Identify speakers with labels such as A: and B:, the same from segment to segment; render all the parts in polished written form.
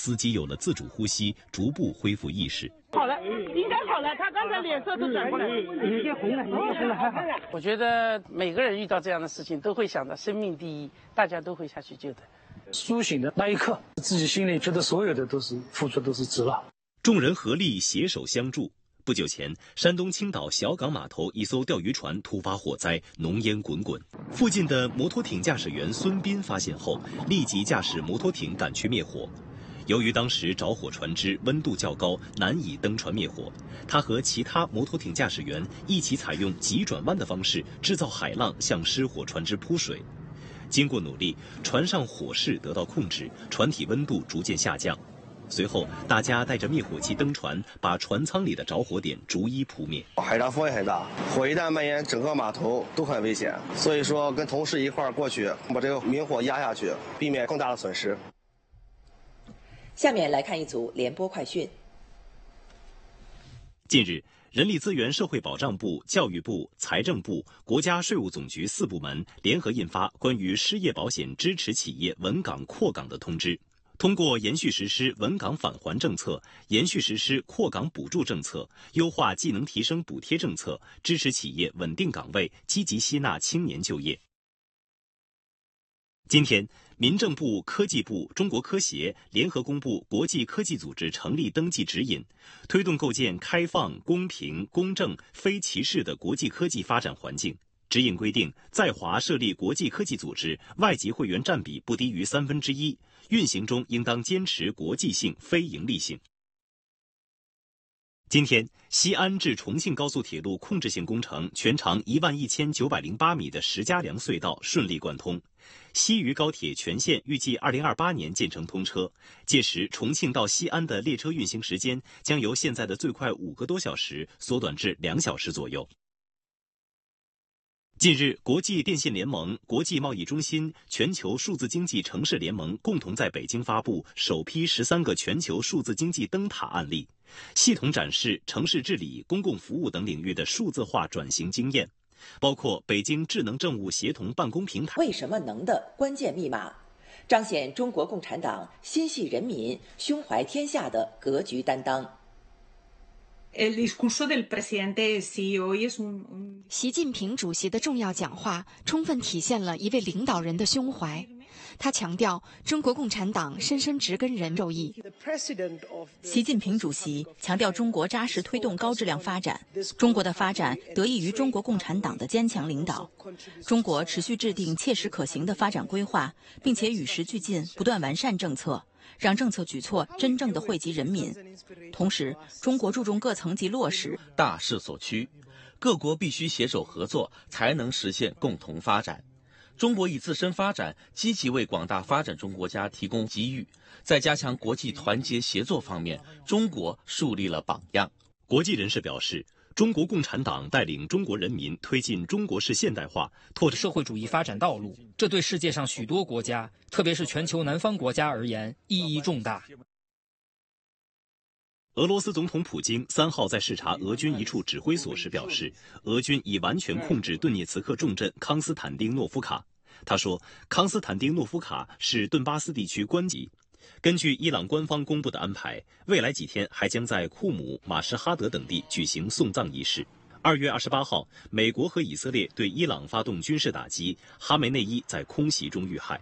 A: 司机有了自主呼吸，逐步恢复意识。
B: 好了，应该好了，他刚才脸色都转过来了，有点红了，还好。
C: 我觉得每个人遇到这样的事情都会想到生命第一，大家都会下去救的。
D: 苏醒的那一刻，自己心里觉得所有的都是付出都是值了。
A: 众人合力携手相助。不久前，山东青岛小港码头一艘钓鱼船突发火灾，浓烟滚滚。附近的摩托艇驾驶员孙斌发现后，立即驾驶摩托艇赶去灭火。由于当时着火船只温度较高，难以登船灭火，他和其他摩托艇驾驶员一起采用急转弯的方式制造海浪，向失火船只扑水。经过努力，船上火势得到控制，船体温度逐渐下降。随后，大家带着灭火器登船，把船舱里的着火点逐一扑灭。
E: 海上风也很大，火一旦蔓延，整个码头都很危险。所以说，跟同事一块儿过去，把这个明火压下去，避免更大的损失。
F: 下面来看一组联播快讯。
A: 近日，人力资源社会保障部、教育部、财政部、国家税务总局4部门联合印发关于失业保险支持企业稳岗扩岗的通知。通过延续实施稳岗返还政策，延续实施扩岗补助政策，优化技能提升补贴政策，支持企业稳定岗位，积极吸纳青年就业。今天，民政部、科技部、中国科协联合公布国际科技组织成立登记指引，推动构建开放、公平、公正、非歧视的国际科技发展环境。指引规定，在华设立国际科技组织，外籍会员占比不低于1/3，运行中应当坚持国际性、非营利性。今天，西安至重庆高速铁路控制性工程全长11908米的石家梁隧道顺利贯通，西渝高铁全线预计2028年建成通车，届时重庆到西安的列车运行时间将由现在的最快5个多小时缩短至2小时左右。近日，国际电信联盟、国际贸易中心、全球数字经济城市联盟共同在北京发布首批13个全球数字经济灯塔案例，系统展示城市治理、公共服务等领域的数字化转型经验，包括北京智能政务协同办公平台
F: 为什么能的关键密码，彰显中国共产党心系人民、胸怀天下的格局担当。
G: 习近平主席的重要讲话充分体现了一位领导人的胸怀。他强调，中国共产党深深植根人受益。
H: 习近平主席强调，中国扎实推动高质量发展，中国的发展得益于中国共产党的坚强领导。中国持续制定切实可行的发展规划，并且与时俱进，不断完善政策，让政策举措真正的惠及人民。同时，中国注重各层级落实
I: 大势所趋，各国必须携手合作，才能实现共同发展。中国以自身发展积极为广大发展中国家提供机遇，在加强国际团结协作方面，中国树立了榜样。
A: 国际人士表示，中国共产党带领中国人民推进中国式现代化，拓展
J: 社会主义发展道路，这对世界上许多国家，特别是全球南方国家而言，意义重大。
A: 俄罗斯总统普京3号在视察俄军一处指挥所时表示，俄军已完全控制顿涅茨克重镇康斯坦丁诺夫卡。他说，康斯坦丁诺夫卡是顿巴斯地区关级。根据伊朗官方公布的安排，未来几天还将在库姆、马什哈德等地举行送葬仪式。2月28号，美国和以色列对伊朗发动军事打击，哈梅内伊在空袭中遇害。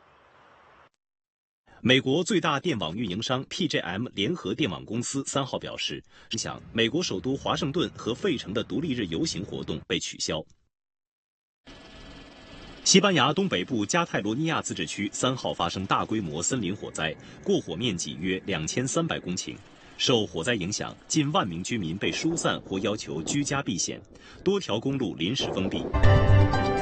A: 美国最大电网运营商 PJM 联合电网公司3号表示，美国首都华盛顿和费城的独立日游行活动被取消。西班牙东北部加泰罗尼亚自治区3号发生大规模森林火灾，过火面积约2300公顷。受火灾影响，近1万名居民被疏散或要求居家避险，多条公路临时封闭。